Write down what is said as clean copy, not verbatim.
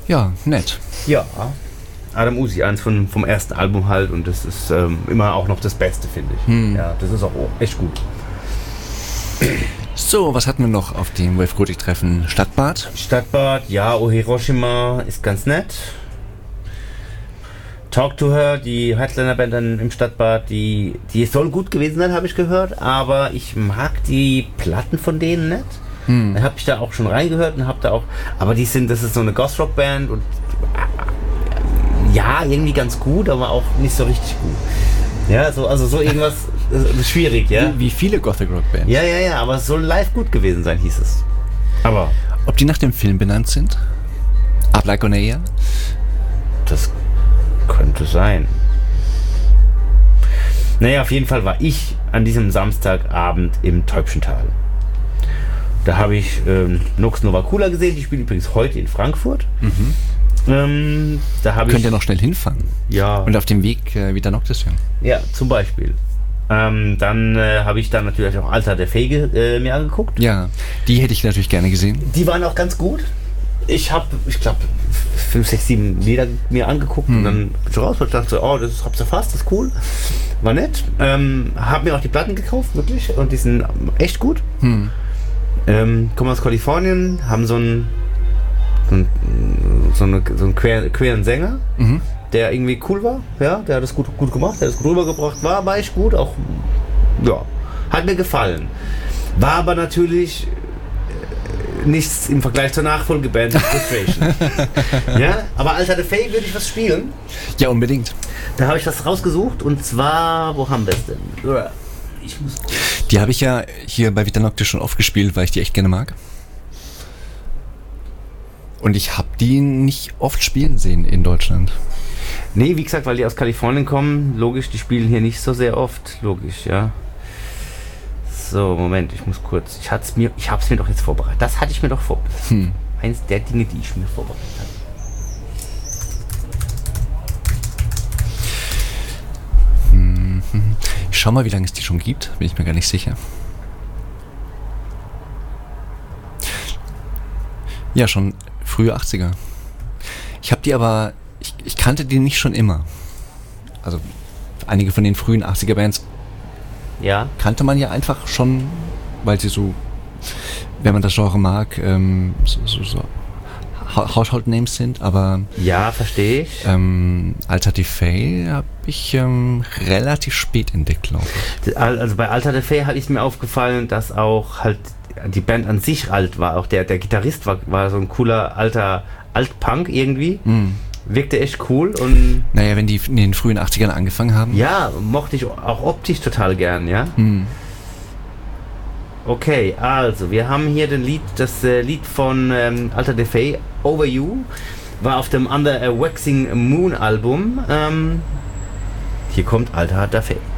Ja, nett. Ja, Adam Uzi, eins vom ersten Album halt, und das ist immer auch noch das Beste, finde ich. Ja, das ist auch echt gut. So, was hatten wir noch auf dem Wave Gothic Treffen? Stadtbad? Stadtbad, ja, Oh Hiroshima ist ganz nett. Talk to Her, die Headliner-Band dann im Stadtbad, die soll gut gewesen sein, habe ich gehört, aber ich mag die Platten von denen nicht. Da habe ich da auch schon reingehört und habe da auch, aber das ist so eine Goth-Rock-Band und ja, irgendwie ganz gut, aber auch nicht so richtig gut. Ja, so irgendwas schwierig, ja. Wie viele Gothic Rock Bands. Ja, aber es soll live gut gewesen sein, hieß es. Aber ob die nach dem Film benannt sind? Up Like on Air? Das könnte sein. Naja, auf jeden Fall war ich an diesem Samstagabend im Täubchental. Da habe ich Nox Nova Coola gesehen, die spielen übrigens heute in Frankfurt. Da Könnt ihr noch schnell hinfahren? Ja. Und auf dem Weg wieder Noctis hören? Ja, zum Beispiel. Dann habe ich dann natürlich auch Alter der Fege mir angeguckt. Ja, die hätte ich natürlich gerne gesehen. Die waren auch ganz gut. Ich glaube, 5, 6, 7 Lieder mir angeguckt und dann bin ich raus und dachte so, oh, das hab's erfasst, das ist cool. War nett. Hab mir auch die Platten gekauft, wirklich, und die sind echt gut. Kommen aus Kalifornien, haben so einen queeren Sänger, der irgendwie cool war, ja, der hat das gut gemacht, der hat das gut rübergebracht, war echt gut, auch, ja, hat mir gefallen. War aber natürlich nichts im Vergleich zur Nachfolgeband Frustration. Ja, aber Alter the Fay würde ich was spielen. Ja, unbedingt. Da habe ich was rausgesucht, und zwar, wo haben wir es denn? Die habe ich ja hier bei Vita Noctis schon oft gespielt, weil ich die echt gerne mag. Und ich habe die nicht oft spielen sehen in Deutschland. Nee, wie gesagt, weil die aus Kalifornien kommen, logisch, die spielen hier nicht so sehr oft, logisch, ja. So, Moment, ich muss kurz, ich hab's mir doch jetzt vorbereitet. Das hatte ich mir doch vorbereitet. Eins der Dinge, die ich mir vorbereitet habe. Ich schau mal, wie lange es die schon gibt, bin ich mir gar nicht sicher. Ja, schon frühe 80er. Ich habe die aber, ich kannte die nicht schon immer. Also einige von den frühen 80er Bands kannte man ja einfach schon, weil sie so, wenn man das Genre mag, so Household Names sind, aber ja, verstehe ich. Alter the Fay habe ich relativ spät entdeckt, glaube ich. Also bei Alter the Fay ist mir aufgefallen, dass auch halt die Band an sich alt war. Auch der Gitarrist war so ein cooler alter Altpunk irgendwie. Wirkte echt cool. Und naja, wenn die in den frühen 80ern angefangen haben. Ja, mochte ich auch optisch total gern, ja. Okay, also wir haben hier das Lied von Alter the Fay, Over You, war auf dem Under a Waxing Moon Album. Hier kommt Alter the Fay.